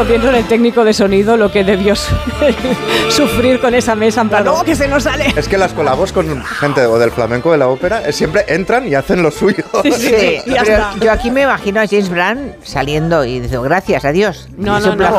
solo pienso en el técnico de sonido, lo que debió sufrir con esa mesa, en plan, ¡no, que se nos sale! Es que las colabos con gente o del flamenco o de la ópera siempre entran y hacen lo suyo. Sí, pero yo aquí me imagino a James Brown saliendo y diciendo gracias, adiós. No, Es un placer.